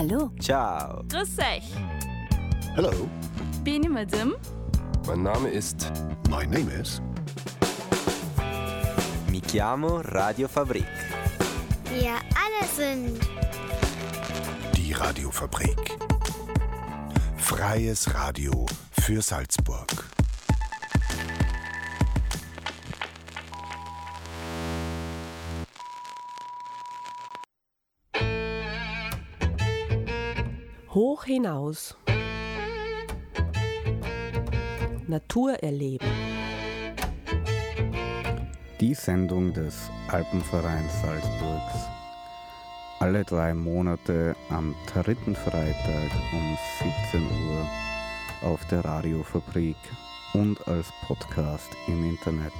Hallo. Ciao. Grüß euch. Hello. Bin ich Madame? Mein Name ist. My name is. Mi chiamo Radio Fabrik. Wir alle sind Die Radiofabrik. Freies Radio für Salzburg. Hoch hinaus. Natur erleben. Die Sendung des Alpenvereins Salzburgs. Alle 3 Monate am 3. Freitag um 17 Uhr auf der Radiofabrik und als Podcast im Internet.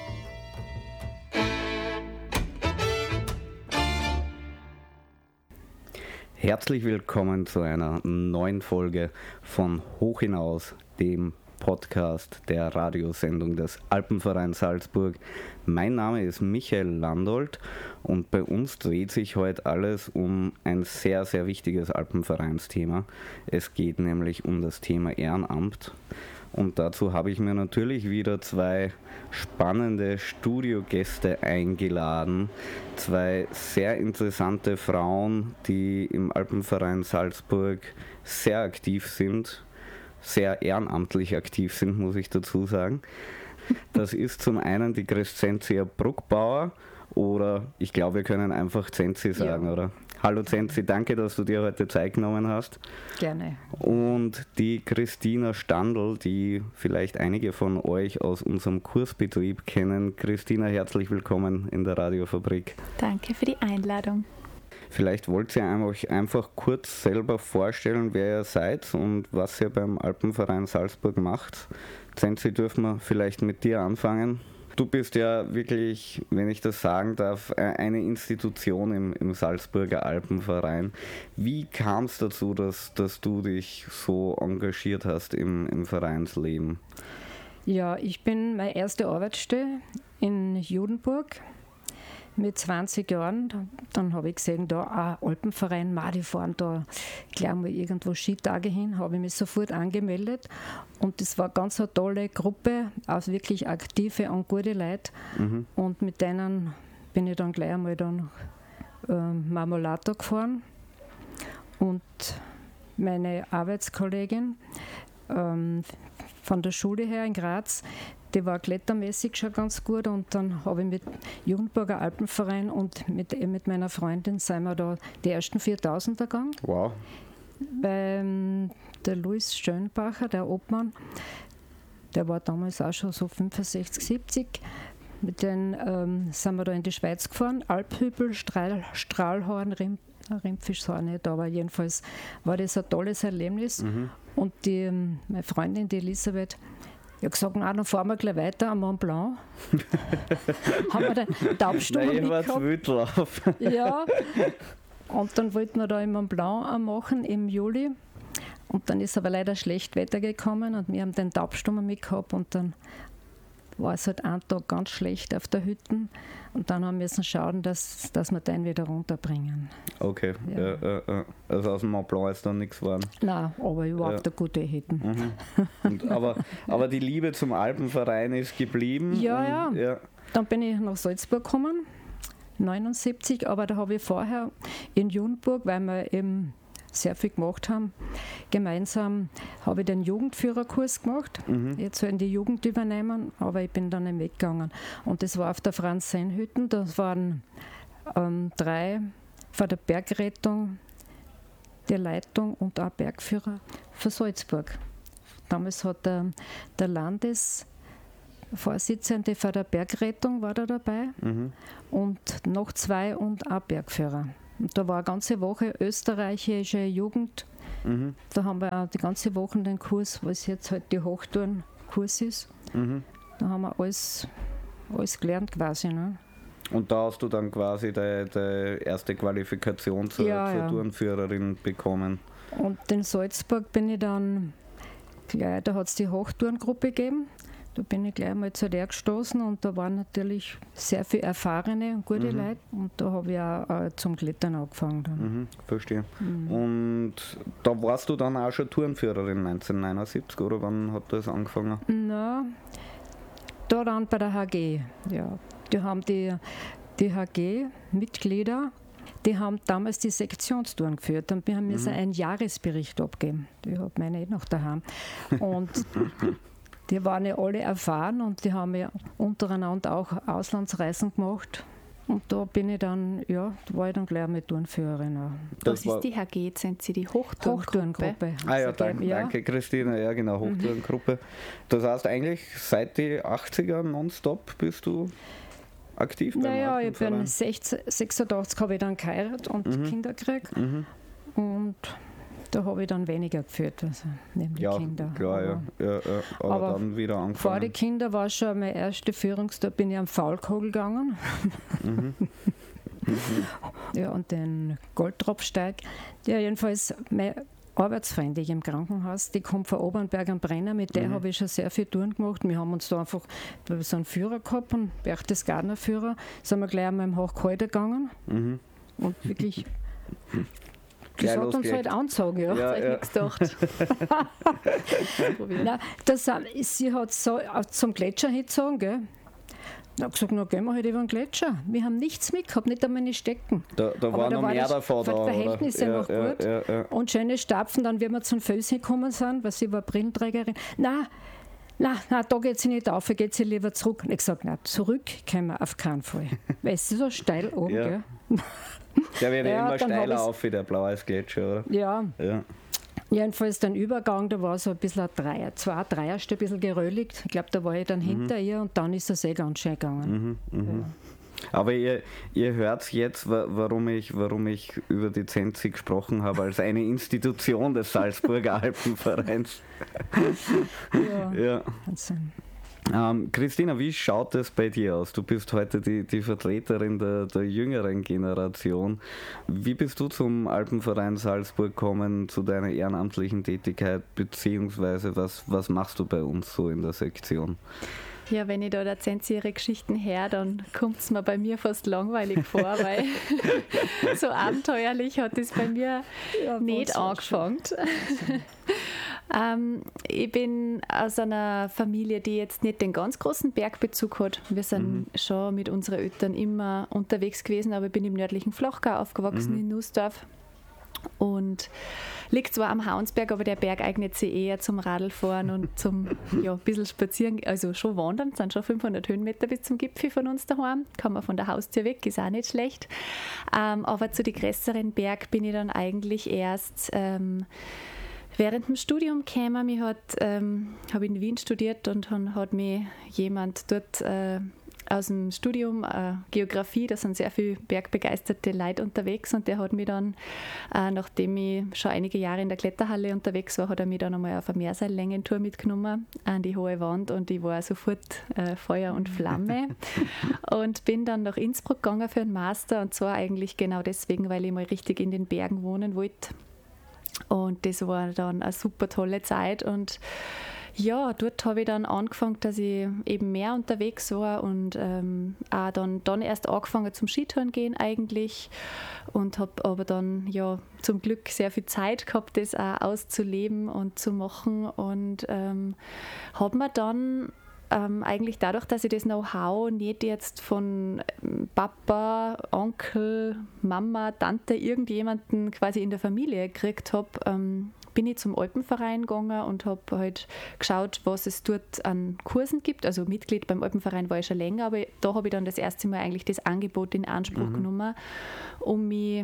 Herzlich willkommen zu einer neuen Folge von Hoch hinaus, dem Podcast der Radiosendung des Alpenvereins Salzburg. Mein Name ist Michael Landolt und bei uns dreht sich heute alles um ein sehr, sehr wichtiges Alpenvereinsthema. Es geht nämlich um das Thema Ehrenamt. Und dazu habe ich mir natürlich wieder 2 spannende Studiogäste eingeladen. 2 sehr interessante Frauen, die im Alpenverein Salzburg sehr aktiv sind, sehr ehrenamtlich aktiv sind, muss ich dazu sagen. Das ist zum einen die Crescentia Bruckbauer, oder ich glaube, wir können einfach Zenzi sagen, ja. Oder? Hallo Zenzi, danke, dass du dir heute Zeit genommen hast. Gerne. Und die Christina Standl, die vielleicht einige von euch aus unserem Kursbetrieb kennen. Christina, herzlich willkommen in der Radiofabrik. Danke für die Einladung. Vielleicht wollt ihr euch einfach kurz selber vorstellen, wer ihr seid und was ihr beim Alpenverein Salzburg macht. Zenzi, dürfen wir vielleicht mit dir anfangen? Du bist ja wirklich, wenn ich das sagen darf, eine Institution im Salzburger Alpenverein. Wie kam es dazu, dass du dich so engagiert hast im Vereinsleben? Ja, ich bin meine erste Arbeitsstelle in Judenburg mit 20 Jahren. Dann habe ich gesehen, da ein Alpenverein, die fahren da gleich mal irgendwo Skitage hin, habe ich mich sofort angemeldet. Und das war ganz eine tolle Gruppe, aus wirklich aktive und gute Leute. Mhm. Und mit denen bin ich dann gleich einmal dann Marmolato gefahren. Und meine Arbeitskollegin von der Schule her in Graz, die war klettermäßig schon ganz gut, und dann habe ich mit Jugendburger Alpenverein und mit meiner Freundin sind wir da die ersten 4000er gegangen. Wow. Weil der Luis Schönbacher, der Obmann, der war damals auch schon so 65, 70. Mit denen sind wir da in die Schweiz gefahren, Alphübel, Strahlhorn, Rimpfisch war nicht, aber jedenfalls war das ein tolles Erlebnis. Mhm. Und meine Freundin, die Elisabeth, ich habe gesagt, dann fahren wir gleich weiter am Mont Blanc. Haben wir den Taubstummer mitgehabt. Ja, und dann wollten wir da im Mont Blanc machen im Juli. Und dann ist aber leider schlecht Wetter gekommen und wir haben den Taubstummer mitgehabt, und dann war es halt einen Tag ganz schlecht auf der Hütte, und dann haben wir müssen schauen, dass wir den wieder runterbringen. Okay, ja. Also aus dem Mont Blanc ist dann nichts geworden? Nein, aber überhaupt eine gute Hütte. Mhm. Aber die Liebe zum Alpenverein ist geblieben? Ja. Dann bin ich nach Salzburg gekommen, 79, aber da habe ich vorher in Judenburg, weil wir eben sehr viel gemacht haben, gemeinsam habe ich den Jugendführerkurs gemacht. Jetzt sollen die Jugend übernehmen, aber ich bin dann nicht weggegangen. Und das war auf der Franz-Sein-Hütten, das waren 3 von der Bergrettung, der Leitung und auch Bergführer für Salzburg. Damals hat der Landesvorsitzende von der Bergrettung war da dabei, und noch 2 und auch Bergführer. Und da war eine ganze Woche österreichische Jugend. Mhm. Da haben wir auch die ganze Woche den Kurs, was jetzt halt die Hochtourenkurs ist. Mhm. Da haben wir alles gelernt quasi. Ne? Und da hast du dann quasi die erste Qualifikation zur Tourenführerin bekommen. Und in Salzburg bin ich dann, da hat es die Hochtourengruppe gegeben. Da bin ich gleich mal zu der gestoßen und da waren natürlich sehr viele erfahrene und gute Leute und da habe ich auch zum Klettern angefangen. Dann. Verstehe. Und da warst du dann auch schon Tourenführerin 1979 oder wann hat das angefangen? Na, da dann bei der HG. Ja. Die haben die HG-Mitglieder, die haben damals die Sektionstouren geführt und wir haben müssen einen Jahresbericht abgeben. Ich habe meine nicht noch daheim. Und die waren ja alle erfahren und die haben ja untereinander auch Auslandsreisen gemacht. Und da bin ich dann, da war ich dann gleich mit Tourenführerin. Was ist die HG? Sind Sie die Hochtourengruppe? Danke Christine, ja genau, Hochtourengruppe. Das heißt eigentlich seit die 80er nonstop bist du aktiv beim Naja, ich bin Alpenverein? 86 habe ich dann geheiratet und Kinder gekriegt. Und da habe ich dann weniger geführt, also neben die Kinder. Klar, aber dann wieder angefangen. Vor den Kindern war schon meine erste Führungstour, bin ich am Faulkogel gegangen. Ja, und den Goldtropfsteig. Ja, jedenfalls meine Arbeitsfreundin im Krankenhaus, die kommt von Obernberg am Brenner, mit der habe ich schon sehr viel Touren gemacht. Wir haben uns da einfach so einen Führer gehabt, einen Berchtesgadener-Führer, sind wir gleich einmal im Hochkalter gegangen und wirklich... Das hat uns halt angezogen, ja. Hab ich nichts gedacht. Nein, sie hat so zum Gletscher hingezogen, gell. Da gesagt, na gehen wir halt über den Gletscher. Wir haben nichts mitgehabt, nicht einmal Stecken. Da war noch mehr davon da. Die Verhältnisse noch gut. Ja. Und schöne Stapfen, dann, wie wir zum Felsen gekommen sind, weil sie war Brillenträgerin. Nein, da geht sie nicht auf, geht sie lieber zurück. Und ich gesagt, nein, zurück können wir auf keinen Fall. Weil es ist so steil oben, gell. Der wird immer steiler auf wie der Blaueisgletscher, oder? Ja. Jedenfalls den Übergang, da war so ein bisschen ein Dreierste, ein bisschen gerölligt. Ich glaube, da war ich dann hinter ihr und dann ist das ganz schön gegangen. Aber ihr hört jetzt, warum ich über die Zenzi gesprochen habe, als eine Institution des Salzburger Alpenvereins. Ja. Christina, wie schaut es bei dir aus? Du bist heute die Vertreterin der jüngeren Generation. Wie bist du zum Alpenverein Salzburg gekommen, zu deiner ehrenamtlichen Tätigkeit, beziehungsweise was machst du bei uns so in der Sektion? Ja, wenn ich da der Zenzi ihre Geschichten höre, dann kommt es mir bei mir fast langweilig vor, weil so abenteuerlich hat es bei mir nicht angefangen. Ich bin aus einer Familie, die jetzt nicht den ganz großen Bergbezug hat. Wir sind schon mit unseren Eltern immer unterwegs gewesen, aber ich bin im nördlichen Flachgau aufgewachsen, in Nussdorf. Und liegt zwar am Hauensberg, aber der Berg eignet sich eher zum Radlfahren und zum ein bisschen spazieren, also schon wandern, es sind schon 500 Höhenmeter bis zum Gipfel von uns daheim, kann man von der Haustür weg, ist auch nicht schlecht. Aber zu den größeren Berg bin ich dann eigentlich erst während dem Studium gekommen. Ich habe in Wien studiert und dann hat mich jemand dort aus dem Studium Geografie, da sind sehr viele bergbegeisterte Leute unterwegs und der hat mich dann, nachdem ich schon einige Jahre in der Kletterhalle unterwegs war, hat er mich dann einmal auf eine Mehrseillängentour mitgenommen an die hohe Wand und ich war sofort Feuer und Flamme und bin dann nach Innsbruck gegangen für einen Master und zwar eigentlich genau deswegen, weil ich mal richtig in den Bergen wohnen wollte und das war dann eine super tolle Zeit und ja, dort habe ich dann angefangen, dass ich eben mehr unterwegs war und auch dann erst angefangen zum Skitouren gehen eigentlich und habe aber dann ja zum Glück sehr viel Zeit gehabt, das auch auszuleben und zu machen und habe mir dann eigentlich dadurch, dass ich das Know-how nicht jetzt von Papa, Onkel, Mama, Tante, irgendjemanden quasi in der Familie gekriegt habe, bin ich zum Alpenverein gegangen und habe halt geschaut, was es dort an Kursen gibt. Also Mitglied beim Alpenverein war ich schon länger, aber da habe ich dann das erste Mal eigentlich das Angebot in Anspruch genommen, um mich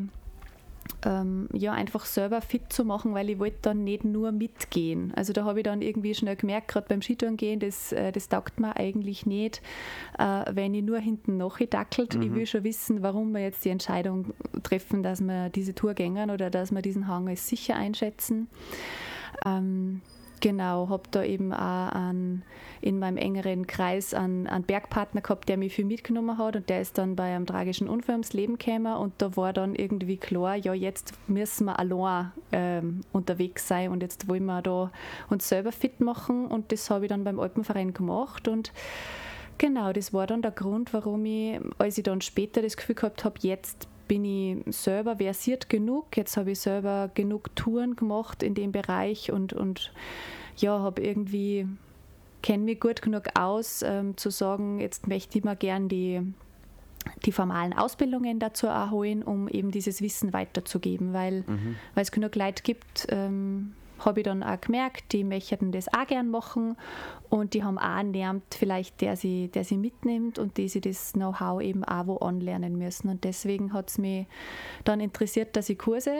einfach selber fit zu machen, weil ich wollte dann nicht nur mitgehen. Also da habe ich dann irgendwie schnell gemerkt, gerade beim Skitouren gehen, das taugt mir eigentlich nicht, wenn ich nur hinten nachgedackelt. Ich will schon wissen, warum wir jetzt die Entscheidung treffen, dass wir diese Tour gängen oder dass wir diesen Hang als sicher einschätzen. Genau, habe da eben auch in meinem engeren Kreis einen Bergpartner gehabt, der mich viel mitgenommen hat, und der ist dann bei einem tragischen Unfall ums Leben gekommen, und da war dann irgendwie klar, ja, jetzt müssen wir allein unterwegs sein und jetzt wollen wir da uns selber fit machen, und das habe ich dann beim Alpenverein gemacht, und genau, das war dann der Grund, warum ich, als ich dann später das Gefühl gehabt habe, jetzt bin ich selber versiert genug, jetzt habe ich selber genug Touren gemacht in dem Bereich und ja, habe irgendwie, kenne mich gut genug aus, zu sagen, jetzt möchte ich mir gern die formalen Ausbildungen dazu erholen, um eben dieses Wissen weiterzugeben, weil es genug Leute gibt, habe ich dann auch gemerkt, die möchten das auch gern machen, und die haben auch einen Lehramt vielleicht, der sie mitnimmt und die sie das Know-how eben auch wo anlernen müssen. Und deswegen hat es mich dann interessiert, dass ich Kurse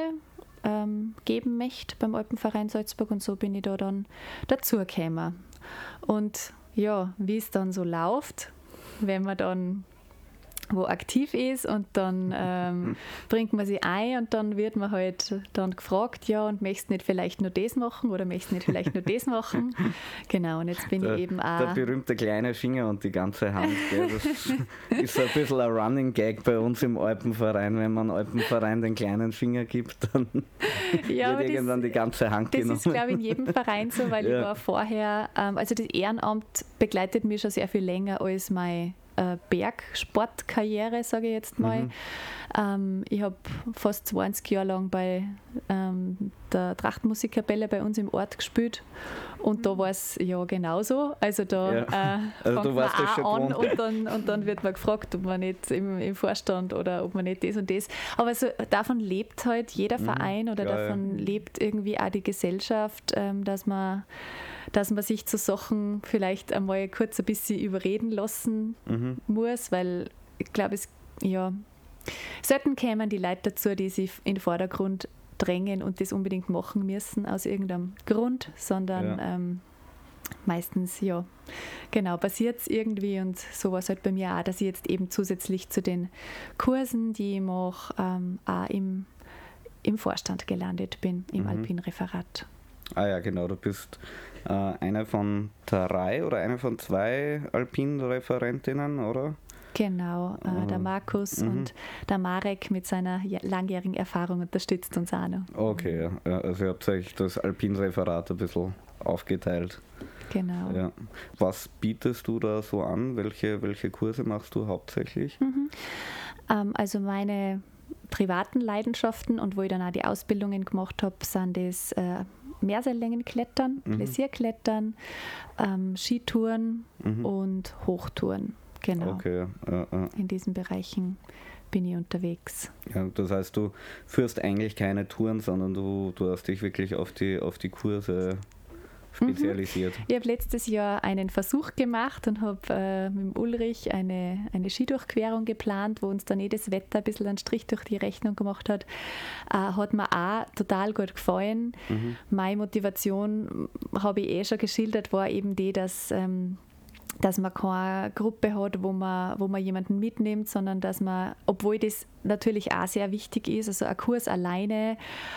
geben möchte beim Alpenverein Salzburg, und so bin ich da dann dazugekommen. Und ja, wie es dann so läuft, wenn man dann wo aktiv ist, und dann bringt man sie ein, und dann wird man halt dann gefragt, ja, und möchtest nicht vielleicht nur das machen oder möchtest nicht vielleicht nur das machen? Genau, und jetzt bin ich eben auch... Der berühmte kleine Finger und die ganze Hand, gell? Das ist so ein bisschen ein Running Gag bei uns im Alpenverein. Wenn man Alpenverein den kleinen Finger gibt, dann ja, wird irgendwann die ganze Hand genommen. Das ist, glaube ich, in jedem Verein so, weil ich war vorher, also das Ehrenamt begleitet mich schon sehr viel länger als meine Bergsportkarriere, sage ich jetzt mal. Ich habe fast 20 Jahre lang bei der Trachtenmusikkapelle bei uns im Ort gespielt, und da war es ja genauso. Also da fängt man auch an, und dann wird man gefragt, ob man nicht im Vorstand oder ob man nicht das und das. Aber so, davon lebt halt jeder Verein, oder davon lebt irgendwie auch die Gesellschaft, dass man sich zu Sachen vielleicht einmal kurz ein bisschen überreden lassen muss, weil ich glaube, selten kämen die Leute dazu, die sich in den Vordergrund drängen und das unbedingt machen müssen aus irgendeinem Grund, sondern meistens, ja, genau, passiert es irgendwie, und so war es halt bei mir auch, dass ich jetzt eben zusätzlich zu den Kursen, die ich mache, auch im Vorstand gelandet bin, im Alpinreferat. Ah ja, genau, du bist eine von 3 oder eine von 2 Alpinreferentinnen, oder? Genau, der Markus und der Marek mit seiner langjährigen Erfahrung unterstützt uns auch noch. Okay, ja. Also ihr habt euch das Alpinreferat ein bisschen aufgeteilt. Genau. Ja. Was bietest du da so an? Welche Kurse machst du hauptsächlich? Also meine privaten Leidenschaften, und wo ich dann auch die Ausbildungen gemacht habe, sind das Mehrseillängenklettern, Glaisierklettern, Skitouren und Hochtouren. Genau. Okay, in diesen Bereichen bin ich unterwegs. Ja, das heißt, du führst eigentlich keine Touren, sondern du hast dich wirklich auf die Kurse spezialisiert. Ich habe letztes Jahr einen Versuch gemacht und habe mit dem Ulrich eine Skidurchquerung geplant, wo uns dann das Wetter ein bisschen einen Strich durch die Rechnung gemacht hat. Hat mir auch total gut gefallen. Meine Motivation, habe ich schon geschildert, war eben die, dass man keine Gruppe hat, wo man jemanden mitnimmt, sondern dass man, obwohl das natürlich auch sehr wichtig ist, also ein Kurs alleine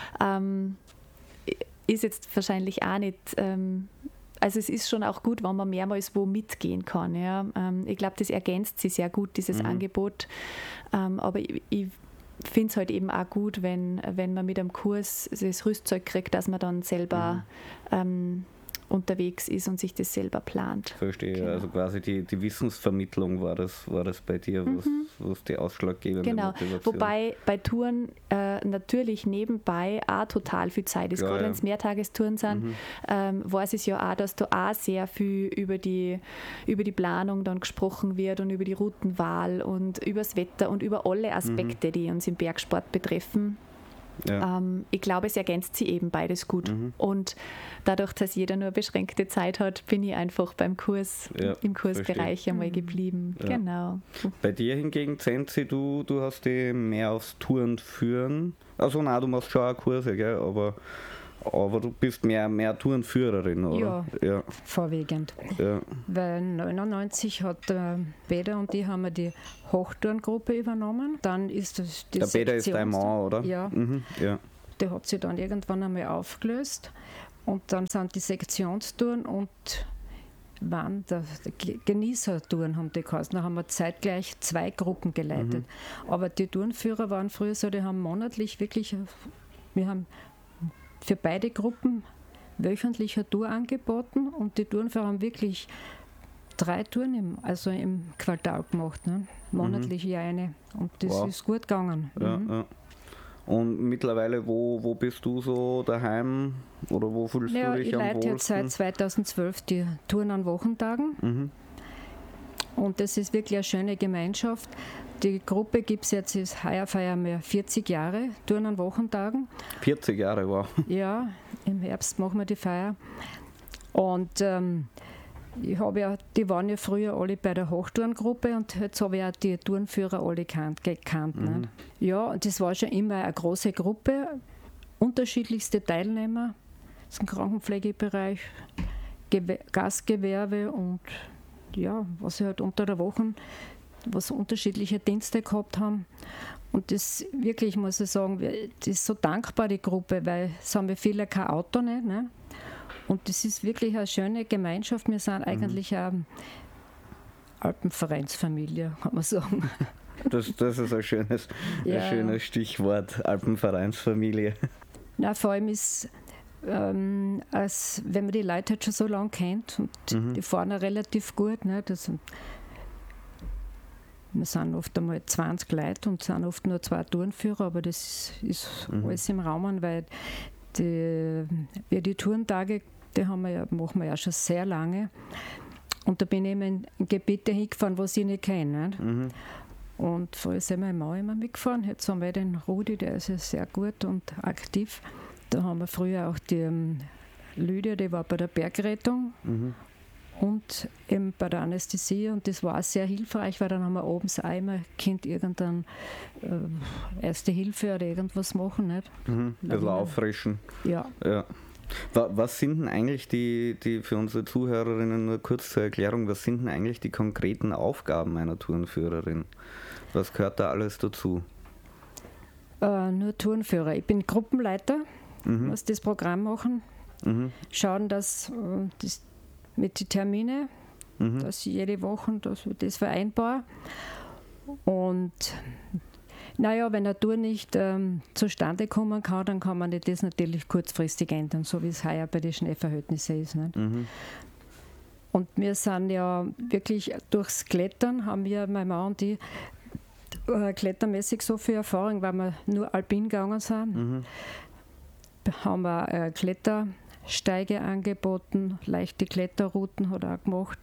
ist jetzt wahrscheinlich auch nicht, also es ist schon auch gut, wenn man mehrmals wo mitgehen kann. Ja. Ich glaube, das ergänzt sich sehr gut, dieses Angebot, aber ich finde es halt eben auch gut, wenn man mit einem Kurs das Rüstzeug kriegt, dass man dann selber unterwegs ist und sich das selber plant. Verstehe, genau. Also quasi die Wissensvermittlung war das bei dir, was die ausschlaggebende Motivation. Wobei bei Touren natürlich nebenbei auch total viel Zeit ist. Gerade wenn es Mehrtagestouren sind, weiß es ja auch, dass da auch sehr viel über die Planung dann gesprochen wird und über die Routenwahl und über das Wetter und über alle Aspekte, die uns im Bergsport betreffen. Ja. Ich glaube, es ergänzt sich eben beides gut. Und dadurch, dass jeder nur beschränkte Zeit hat, bin ich einfach beim Kurs, im Kursbereich einmal geblieben. Ja. Genau. Bei dir hingegen, Zenzi, du hast dich mehr aufs Touren führen. Also nein, du machst schon auch Kurse, gell? Aber du bist mehr Tourenführerin, oder? Ja, vorwiegend. Ja. Weil 1999 hat Peter und ich haben wir die Hochtourengruppe übernommen. Dann ist das die Peter ist dein Mann, oder? Ja. Ja. Der hat sich dann irgendwann einmal aufgelöst. Und dann sind die Sektionstouren und Genießertouren haben die geheißen. Da haben wir zeitgleich 2 Gruppen geleitet. Aber die Tourenführer waren früher so, die haben monatlich wirklich, wir haben für beide Gruppen wöchentlich eine Tour angeboten und die Tourenführer haben wirklich 3 Touren im Quartal gemacht. Ne? Monatlich eine. Und das ist gut gegangen. Ja, ja. Und mittlerweile, wo bist du so daheim oder wo fühlst du dich am wohlsten? Ich leite jetzt seit 2012 die Touren an Wochentagen. Und das ist wirklich eine schöne Gemeinschaft. Die Gruppe gibt es jetzt, heuer feiern wir 40 Jahre, Touren an Wochentagen. 40 Jahre, wow. Ja, im Herbst machen wir die Feier. Und die waren ja früher alle bei der Hochtourengruppe und jetzt habe ich auch die Tourenführer alle gekannt. Ne? Ja, und das war schon immer eine große Gruppe, unterschiedlichste Teilnehmer aus dem Krankenpflegebereich, Gastgewerbe und ja, was sie halt unter der Woche, was unterschiedliche Dienste gehabt haben. Und das wirklich, muss ich sagen, das ist so dankbar, die Gruppe, weil es haben wir viele kein Auto nicht, ne? Und das ist wirklich eine schöne Gemeinschaft. Wir sind eigentlich eine Alpenvereinsfamilie, kann man sagen. Das ist ein schönes Stichwort, Alpenvereinsfamilie. Na, vor allem ist, als wenn man die Leute halt schon so lange kennt und die fahren auch relativ gut. Ne? Wir sind oft einmal 20 Leute und sind oft nur 2 Tourenführer, aber das ist alles im Raum, weil die Tourentage, die machen wir ja schon sehr lange. Und da bin ich immer in Gebiete hingefahren, was ich nicht kenne. Nicht? Und früher sind wir immer mitgefahren. Jetzt haben wir den Rudi, der ist ja sehr gut und aktiv. Da haben wir früher auch die Lydia, die war bei der Bergrettung und eben bei der Anästhesie. Und das war auch sehr hilfreich, weil dann haben wir abends auch immer Kind irgendeine Erste Hilfe oder irgendwas machen. Nicht? Ein bisschen auffrischen. Ja. Was sind denn eigentlich die für unsere Zuhörerinnen, nur kurz zur Erklärung, was sind denn eigentlich die konkreten Aufgaben einer Tourenführerin? Was gehört da alles dazu? Nur Tourenführer. Ich bin Gruppenleiter, muss das Programm machen, schauen, dass mit den Terminen, dass jede Woche das vereinbar. Und naja, wenn eine Tour nicht zustande kommen kann, dann kann man das natürlich kurzfristig ändern, so wie es heuer bei den Schneeverhältnissen ist. Nicht? Und wir sind ja wirklich durchs Klettern, haben wir, mein Mann und die, klettermäßig so viel Erfahrung, weil wir nur alpin gegangen sind. Haben wir Klettersteige angeboten, leichte Kletterrouten hat er auch gemacht,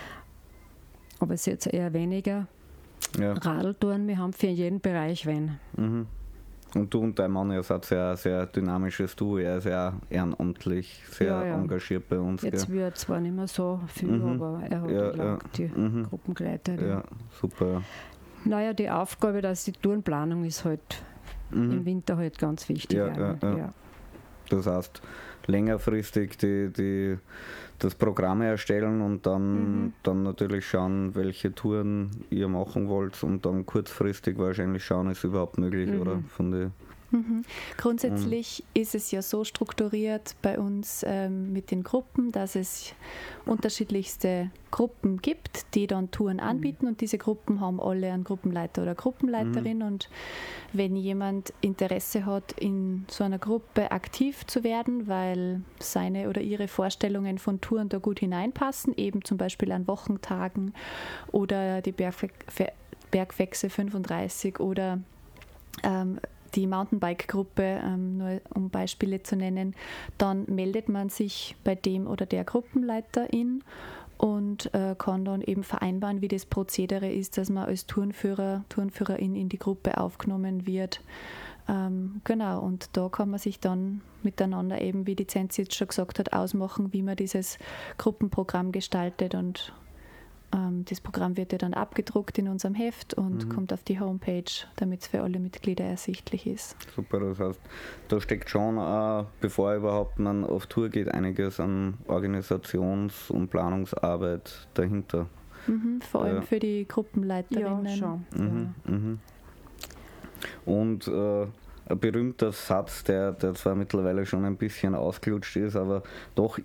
aber es ist jetzt eher weniger. Ja. Radeltouren, wir haben für jeden Bereich wen. Und du und dein Mann, ihr seid sehr, sehr dynamisches Duo, er ist ja ehrenamtlich sehr engagiert bei uns. Jetzt wird zwar nicht mehr so viel, aber er hat die Gruppen geleitet. Ja, super. Naja, die Aufgabe, dass die Tourenplanung ist halt im Winter halt ganz wichtig. Ja. Das heißt, längerfristig das Programm erstellen und dann natürlich schauen, welche Touren ihr machen wollt und dann kurzfristig wahrscheinlich schauen, ist überhaupt möglich, oder? Grundsätzlich ist es ja so strukturiert bei uns mit den Gruppen, dass es unterschiedlichste Gruppen gibt, die dann Touren anbieten und diese Gruppen haben alle einen Gruppenleiter oder Gruppenleiterin und wenn jemand Interesse hat, in so einer Gruppe aktiv zu werden, weil seine oder ihre Vorstellungen von Touren da gut hineinpassen, eben zum Beispiel an Wochentagen oder die Bergwechsel 35 oder die Mountainbike-Gruppe, nur um Beispiele zu nennen, dann meldet man sich bei dem oder der Gruppenleiterin und kann dann eben vereinbaren, wie das Prozedere ist, dass man als Tourenführerin in die Gruppe aufgenommen wird. Genau, und da kann man sich dann miteinander eben, wie die Zenzi jetzt schon gesagt hat, ausmachen, wie man dieses Gruppenprogramm gestaltet und das Programm wird ja dann abgedruckt in unserem Heft und kommt auf die Homepage, damit es für alle Mitglieder ersichtlich ist. Super, das heißt, da steckt schon, bevor überhaupt man auf Tour geht, einiges an Organisations- und Planungsarbeit dahinter. Vor allem für die Gruppenleiterinnen. Ja, schon. Und ein berühmter Satz, der zwar mittlerweile schon ein bisschen ausgelutscht ist, aber doch